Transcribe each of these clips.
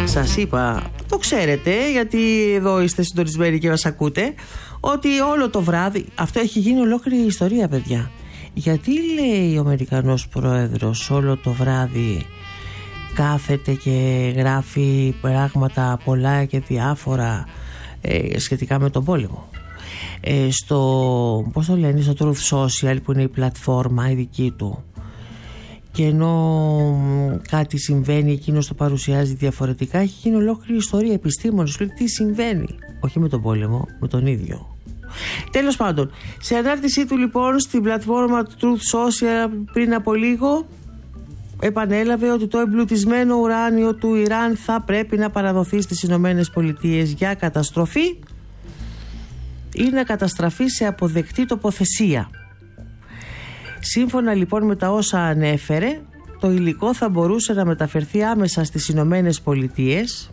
Σας είπα, το ξέρετε, γιατί εδώ είστε συντονισμένοι και μας ακούτε, ότι όλο το βράδυ, αυτό έχει γίνει ολόκληρη ιστορία, παιδιά. Γιατί λέει ο Αμερικανός πρόεδρος όλο το βράδυ κάθεται και γράφει πράγματα πολλά και διάφορα σχετικά με τον πόλεμο? Στο, πώς το λένε, στο Truth Social, που είναι η πλατφόρμα η δική του, και ενώ κάτι συμβαίνει, εκείνος το παρουσιάζει διαφορετικά. Έχει γίνει ολόκληρη ιστορία, επιστήμονες λέει τι συμβαίνει, όχι με τον πόλεμο, με τον ίδιο. Τέλος πάντων, σε ανάρτησή του λοιπόν στην πλατφόρμα του Truth Social πριν από λίγο, επανέλαβε ότι το εμπλουτισμένο ουράνιο του Ιράν θα πρέπει να παραδοθεί στις Ηνωμένες Πολιτείες για καταστροφή ή να καταστραφεί σε αποδεκτή τοποθεσία. Σύμφωνα λοιπόν με τα όσα ανέφερε, το υλικό θα μπορούσε να μεταφερθεί άμεσα στις Ηνωμένες Πολιτείες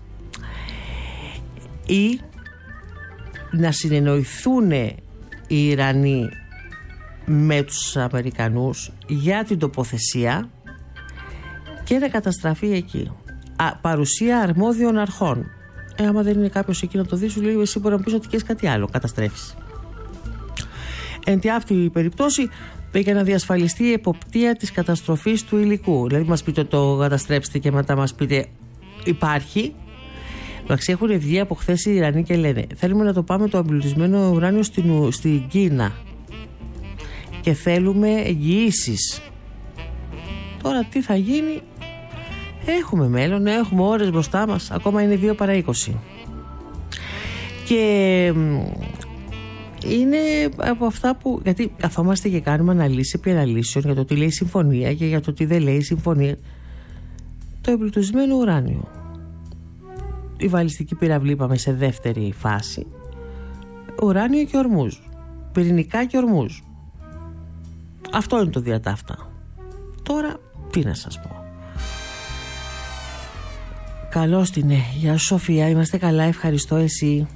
ή να συνεννοηθούν οι Ιρανοί με τους Αμερικανούς για την τοποθεσία και να καταστραφεί εκεί. Παρουσία αρμόδιων αρχών. Άμα δεν είναι κάποιος εκεί να το δει, σου λέει εσύ μπορεί να πεις ότι και κάτι άλλο καταστρέφεις. Εν τη αυτή η περιπτώση, για να διασφαλιστεί η εποπτεία της καταστροφής του υλικού. Δηλαδή μας πείτε το καταστρέψτε και μετά μας πείτε υπάρχει. Εντάξει, έχουν βγει από χθες οι Ιρανοί και λένε θέλουμε να το πάμε το εμπλουτισμένο ουράνιο στην Κίνα και θέλουμε εγγυήσεις. Τώρα τι θα γίνει? Έχουμε μέλλον, έχουμε ώρες μπροστά μας, ακόμα είναι 2 παρά 20. Και είναι από αυτά που, γιατί καθόμαστε και κάνουμε αναλύσεις επί αναλύσεων για το τι λέει η συμφωνία και για το τι δεν λέει η συμφωνία. Το εμπλουτισμένο ουράνιο, η βαλιστική πυραυλή, είπαμε σε δεύτερη φάση, ουράνιο και ορμούζ, πυρηνικά και ορμούζ. Αυτό είναι το διατάφτα. Τώρα τι να σας πω. Καλώς την, γεια σου Σοφία, είμαστε καλά, ευχαριστώ, εσύ?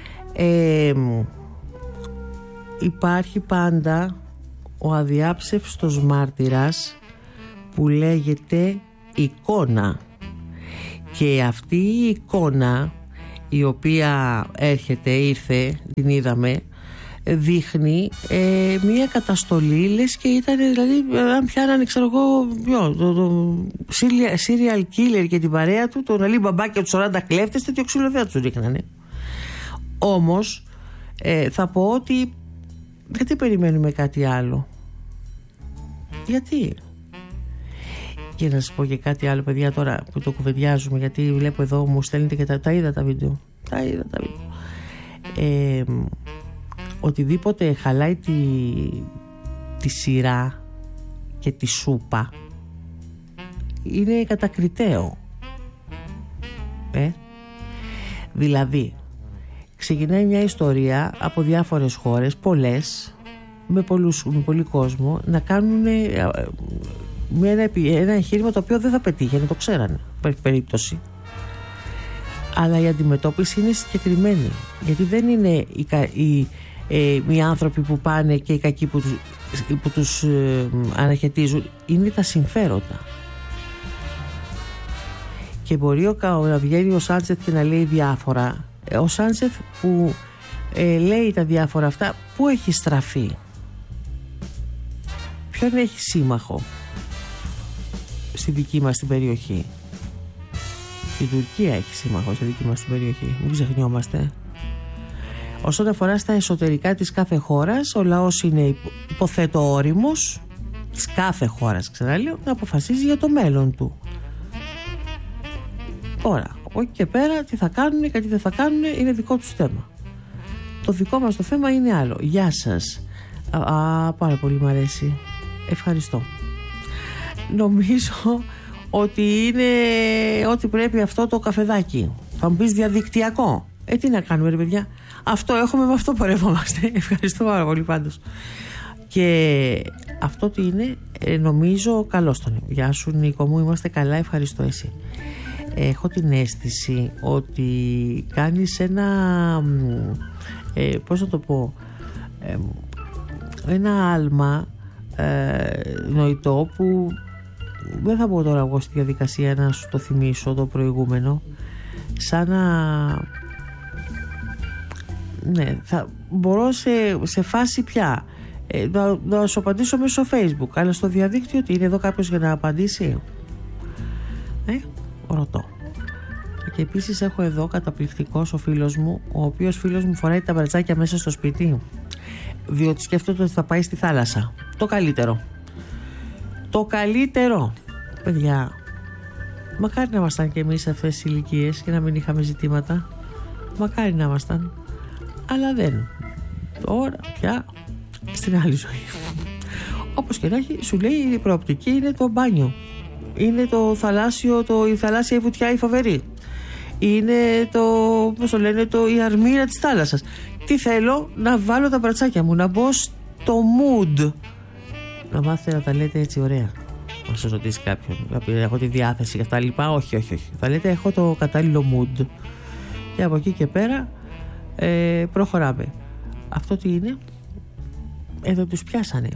Υπάρχει πάντα ο αδιάψευστος μάρτυρας που λέγεται εικόνα, και αυτή η εικόνα η οποία ήρθε, την είδαμε, δείχνει μία καταστολή, λες και ήταν, δηλαδή αν πιάνανε ξέρω εγώ το serial killer και την παρέα του, τον Αλή Μπαμπά και τους 40 κλέφτες, τέτοιο ξύλο δεν τους ρίχνανε. Όμως θα πω ότι γιατί περιμένουμε κάτι άλλο? Γιατί? Και να σας πω και κάτι άλλο, παιδιά, τώρα που το κουβεντιάζουμε, γιατί βλέπω εδώ μου στέλνετε και τα είδα τα βίντεο. Οτιδήποτε χαλάει τη σειρά και τη σούπα είναι κατακριτέο. Δηλαδή ξεκινάει μια ιστορία από διάφορες χώρες, πολλές, με πολύ κόσμο, να κάνουν ένα εγχείρημα το οποίο δεν θα πετύχει, το ξέρανε, υπάρχει περίπτωση. Αλλά η αντιμετώπιση είναι συγκεκριμένη, γιατί δεν είναι οι άνθρωποι που πάνε και οι κακοί που τους αναχαιτίζουν, είναι τα συμφέροντα. Και μπορεί να βγαίνει ο Σάντσεθ και να λέει διάφορα. Ο Σάντσεθ που λέει τα διάφορα αυτά, πού έχει στραφεί? Ποιον έχει σύμμαχο στη δική μας την περιοχή? Η Τουρκία έχει σύμμαχο στη δική μας την περιοχή, μην ξεχνιόμαστε. Όσον αφορά στα εσωτερικά της κάθε χώρας, ο λαός είναι, υποθέτω, όριμος της κάθε χώρας, ξαναλέω, να αποφασίζει για το μέλλον του. Τώρα, όχι και πέρα, τι θα κάνουν και τι δεν θα κάνουν είναι δικό τους θέμα. Το δικό μας το θέμα είναι άλλο. Γεια σας. Πάρα πολύ μ' αρέσει. Ευχαριστώ. Νομίζω ότι είναι ό,τι πρέπει αυτό το καφεδάκι. Θα μου πεις διαδικτυακό. Τι να κάνουμε ρε παιδιά? Αυτό έχουμε, με αυτό πορευόμαστε. Ευχαριστώ πάρα πολύ πάντως. Και αυτό τι είναι, νομίζω, καλώς τον. Γεια σου Νίκο μου, είμαστε καλά, ευχαριστώ, εσύ? Έχω την αίσθηση ότι κάνεις ένα πώς θα το πω, ένα άλμα νοητό που δεν θα πω τώρα εγώ στη διαδικασία να σου το θυμίσω το προηγούμενο. σαν να... Ναι, θα μπορώ σε φάση πια να σου απαντήσω μέσω Facebook, αλλά στο διαδίκτυο τι είναι εδώ κάποιος για να απαντήσει? Ρωτώ. Και επίσης έχω εδώ καταπληκτικός ο φίλος μου, ο οποίος φίλος μου φοράει τα μπρατσάκια μέσα στο σπίτι, διότι σκέφτεται ότι θα πάει στη θάλασσα. Το καλύτερο, παιδιά. Μακάρι να ήμασταν και εμείς σε αυτές τις ηλικίες και να μην είχαμε ζητήματα. Μακάρι να ήμασταν. Αλλά δεν. Τώρα πια στην άλλη ζωή. Όπως και να έχει, σου λέει η προοπτική είναι το μπάνιο. Είναι το θαλάσσιο, η θαλάσσια βουτιά η φοβερή. Είναι η αρμύρα της θάλασσας. Τι θέλω? Να βάλω τα μπρατσάκια μου, να μπω στο mood. Να μάθετε να τα λέτε έτσι ωραία. Να σας ρωτήσει κάποιον, έχω τη διάθεση και αυτά λοιπά. Όχι. Θα λέτε έχω το κατάλληλο mood. Και από εκεί και πέρα προχωράμε. Αυτό τι είναι? Εδώ τους πιάσανε.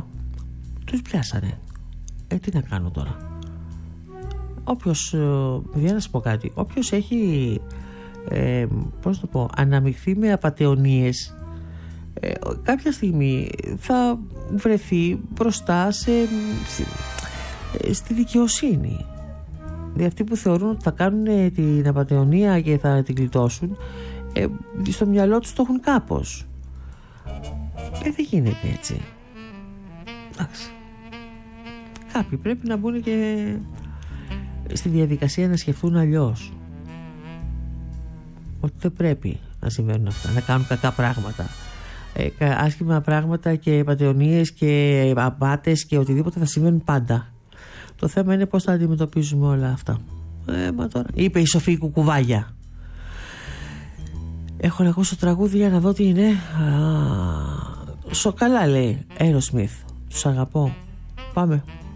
Τι να κάνω τώρα? Όποιος, παιδιά, να σας πω κάτι, όποιος έχει αναμειχθεί με απατεωνίες, κάποια στιγμή θα βρεθεί μπροστά στη δικαιοσύνη. Δηλαδή αυτοί που θεωρούν ότι θα κάνουν την απατεωνία και θα την γλιτώσουν, στο μυαλό τους το έχουν κάπως. Δεν γίνεται έτσι. Εντάξει. Κάποιοι πρέπει να μπουν και στη διαδικασία να σκεφτούν αλλιώς. Ότι δεν πρέπει να συμβαίνουν αυτά, να κάνουν κακά πράγματα, άσχημα πράγματα και πατεωνίες και απάτες και οτιδήποτε θα συμβαίνουν πάντα. Το θέμα είναι πώς θα αντιμετωπίζουμε όλα αυτά. Μα τώρα, είπε η Σοφή Κουκουβάγια. Έχω να ακούσω τραγούδι για να δω τι είναι. Σοκαλά λέει Aerosmith. Τους αγαπώ. Πάμε.